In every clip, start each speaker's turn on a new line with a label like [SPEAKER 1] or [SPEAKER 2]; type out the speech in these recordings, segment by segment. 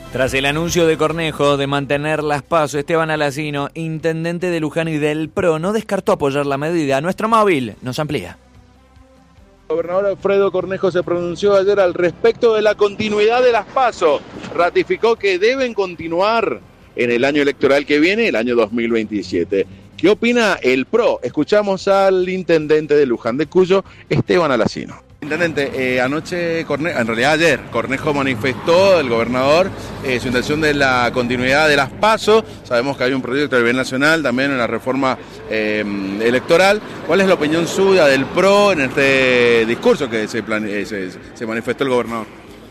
[SPEAKER 1] Tras el anuncio de Cornejo de mantener las PASO, Esteban Alacino, intendente de Luján y del PRO, no descartó apoyar la medida. Nuestro móvil nos amplía.
[SPEAKER 2] El gobernador Alfredo Cornejo se pronunció ayer al respecto de la continuidad de las PASO. Ratificó que deben continuar en el año electoral que viene, el año 2027. ¿Qué opina el PRO? Escuchamos al intendente de Luján de Cuyo, Esteban Alacino. Intendente, ayer, Cornejo manifestó, el gobernador, su intención de la continuidad de las PASO. Sabemos que hay un proyecto a nivel nacional también en la reforma electoral. ¿Cuál es la opinión suya del PRO en este discurso que se manifestó el gobernador?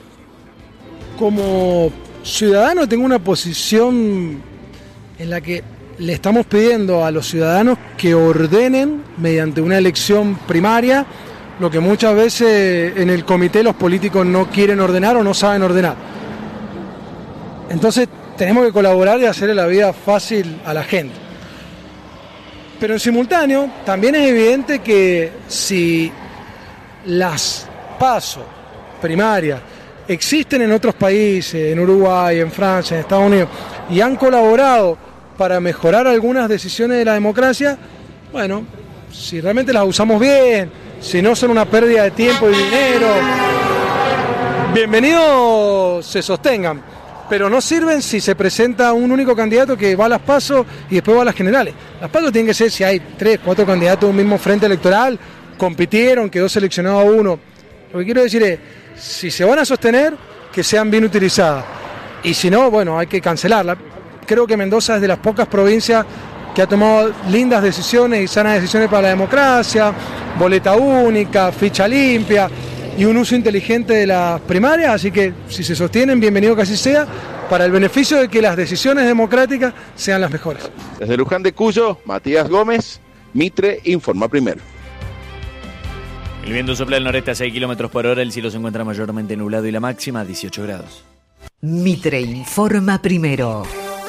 [SPEAKER 3] Como ciudadano tengo una posición en la que le estamos pidiendo a los ciudadanos que ordenen mediante una elección primaria lo que muchas veces en el comité los políticos no quieren ordenar o no saben ordenar. Entonces tenemos que colaborar y hacerle la vida fácil a la gente. Pero en simultáneo también es evidente que si las PASO primarias existen en otros países, en Uruguay, en Francia, en Estados Unidos, y han colaborado para mejorar algunas decisiones de la democracia, bueno, si realmente las usamos bien, si no son una pérdida de tiempo y dinero, bienvenidos se sostengan, pero no sirven si se presenta un único candidato que va a las PASO y después va a las generales. Las PASO tienen que ser si hay 3, 4 candidatos de un mismo frente electoral, compitieron, quedó seleccionado uno. Lo que quiero decir es, si se van a sostener, que sean bien utilizadas, y si no, bueno, hay que cancelarla. Creo que Mendoza es de las pocas provincias que ha tomado lindas decisiones y sanas decisiones para la democracia, boleta única, ficha limpia y un uso inteligente de las primarias, así que si se sostienen, bienvenido que así sea, para el beneficio de que las decisiones democráticas sean las mejores.
[SPEAKER 2] Desde Luján de Cuyo, Matías Gómez, Mitre informa primero.
[SPEAKER 1] El viento sopla del noreste a 6 km por hora, el cielo se encuentra mayormente nublado y la máxima 18 grados.
[SPEAKER 4] Mitre informa primero.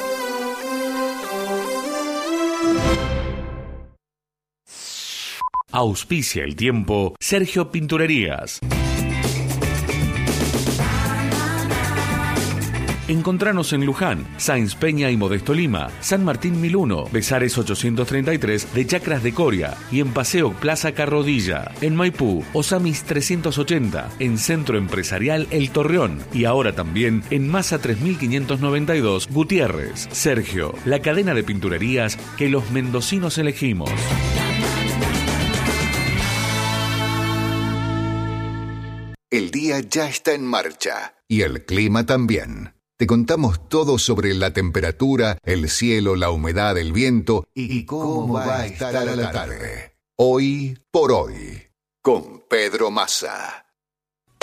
[SPEAKER 5] Auspicia el tiempo Sergio Pinturerías. Encontranos en Luján, Sáenz Peña y Modesto Lima, San Martín 1001, Besares 833 de Chacras de Coria y en Paseo Plaza Carrodilla, en Maipú, Osamis 380, en Centro Empresarial El Torreón y ahora también en Masa 3592 Gutiérrez. Sergio, la cadena de pinturerías que los mendocinos elegimos.
[SPEAKER 6] El día ya está en marcha y el clima también. Te contamos todo sobre la temperatura, el cielo, la humedad, el viento y cómo va a estar a la tarde. Hoy por hoy, con Pedro Massa.